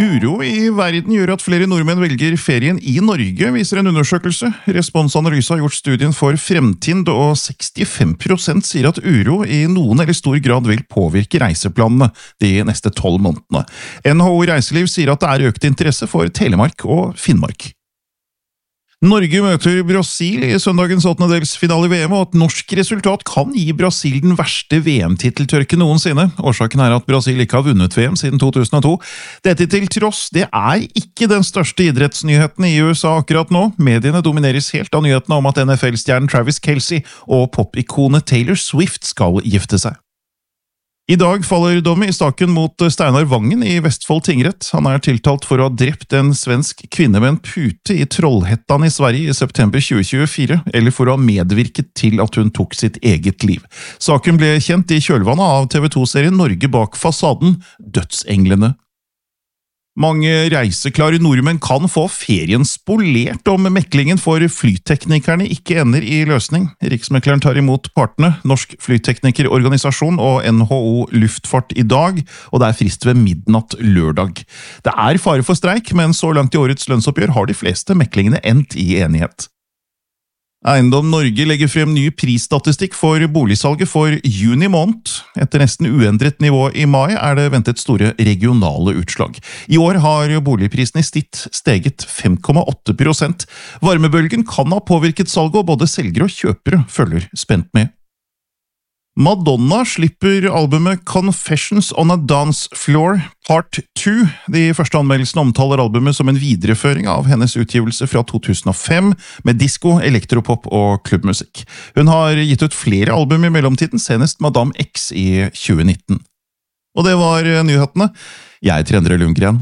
Uro i verden gjør at flere nordmenn velger ferien i Norge, viser en undersøkelse. Responsanalyse har gjort studien for Fremtind, og 65% sier at uro i noen eller stor grad vil påvirke reiseplanene de neste 12 månedene. NHO Reiseliv sier at det er økt interesse for Telemark og Finnmark. Norge møter Brasil i søndagens 8-delsfinale i VM, og et norsk resultat kan gi Brasil den verste VM-titeltørke noensinne. Årsaken er at Brasil ikke har vunnet VM siden 2002. Dette til tross, det er ikke den største idrettsnyheten i USA akkurat nå. Mediene domineres helt av nyhetene om at NFL-stjernen Travis Kelce og popikonet Taylor Swift skal gifte seg. I dag faller dommen i staken mot Steinar Vangen i Vestfold tingrett. Han er tiltalt for å ha drept en svensk kvinne med en pute i Trollhättan i Sverige i september 2024, eller for å ha medvirket til at hun tok sitt eget liv. Saken ble kjent i kjølvannet av TV2-serien Norge bak fasaden, Dødsenglene. Mange reiseklare nordmenn kan få ferien spolert om meklingen for flyteknikerne ikke ender i løsning. Riksmekleren tar imot partene, Norsk Flyteknikerorganisasjon og NHO Luftfart i dag, og det er frist ved midnatt lørdag. Det er fare for streik, men så langt i årets lønnsoppgjør har de fleste meklingene endt i enighet. Eiendom Norge legger frem ny prisstatistikk for boligsalget for juni måned. Etter nesten uendret nivå i mai er det ventet store regionale utslag. I år har boligprisene i snitt steget 5,8%. Varmebølgen kan ha påvirket salget, og både selgere og kjøpere følger spent med. Madonna slipper albumet Confessions on a Dance Floor Part 2. De første anmeldelsene omtaler albumet som en videreføring av hennes utgivelse fra 2005, med disco, elektropop og klubbmusikk. Hun har gitt ut flere album i mellomtiden, senest Madame X i 2019. Og det var nyhetene. Jeg heter Endre Lundgren.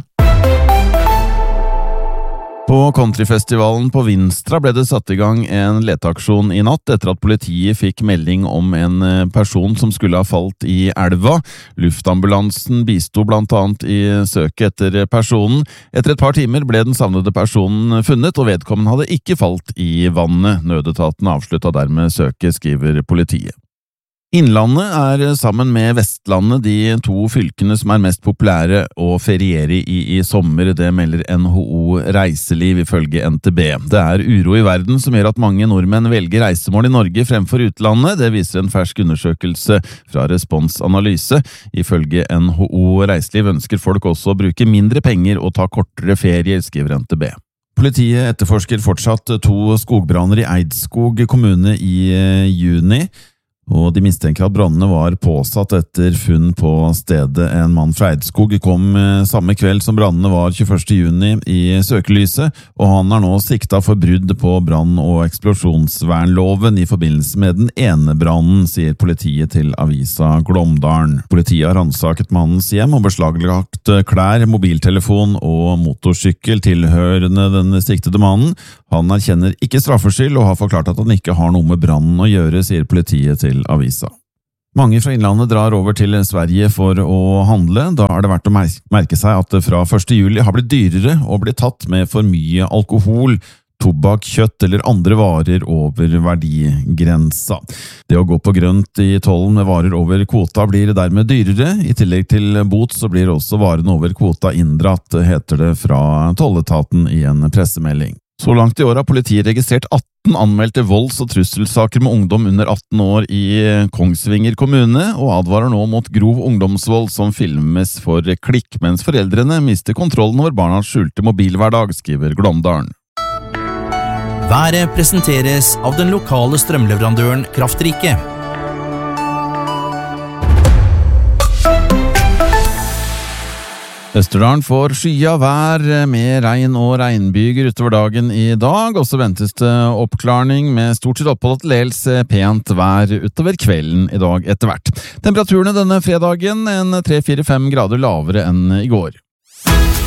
På countryfestivalen på Vinstra ble det satt i gang en leteaksjon i natt etter at politiet fikk melding om en person som skulle ha falt i elva. Luftambulansen bisto blant annet i søket etter personen. Etter et par timer ble den savnede personen funnet, og vedkommende hadde ikke falt i vannet. Nødetaten avsluttet dermed søket, skriver politiet. Innlandet er sammen med Vestlandet de to fylkene som er mest populære å feriere i sommer. Det melder NHO Reiseliv ifølge NTB. Det er uro i verden som gjør at mange nordmenn velger reisemål i Norge fremfor utlandet. Det viser en fersk undersøkelse fra Responsanalyse. Ifølge NHO Reiseliv ønsker folk også å bruke mindre penger og ta kortere ferier, skriver NTB. Politiet etterforsker fortsatt 2 skogbranner i Eidskog kommune i juni. Og de mistenker at brannene var påsatt etter funn på stedet. En mann fra Eidskog kom samme kveld som brannene var 21. juni i søkelyset, og han er nå siktet for brudd på brann- og eksplosjonsvernloven i forbindelse med den ene brannen, sier politiet til avisa Glåmdalen. Politiet har ransaket mannens hjem og beslaglagt klær, mobiltelefon og motorsykkel tilhørende den siktede mannen. Han erkjenner ikke straffskyld og har forklart at han ikke har noe med brannen å gjøre, sier politiet til avisa. Mange fra Innlandet drar over til Sverige for å handle. Da er det verdt å merke seg at det fra 1. juli har blitt dyrere å bli tatt med for mye alkohol, tobakk, kjøtt eller andre varer over verdigrensa. Det å gå på grønt i tollen med varer over kvota blir dermed dyrere. I tillegg til bot så blir også varene over kvota inndratt, heter det fra tolletaten i en pressemelding. Så langt i år har politiet registrert 18 anmeldte volds- og trusselsaker med ungdom under 18 år i Kongsvinger kommune, og advarer nå mot grov ungdomsvold som filmes for klikk, mens foreldrene mister kontrollen over barnas skjulte mobilhverdag, skriver Glåmdalen. Været presenteres av den lokale strømleverandøren Kraftrike. Østerdalen får skya vær med regn og regnbyger utover dagen i dag, og så ventes det oppklarning med stort sett oppholdt til dels pent vær utover kvelden i dag etter hvert. Temperaturene denne fredagen en 3-4-5 grader lavere enn i går.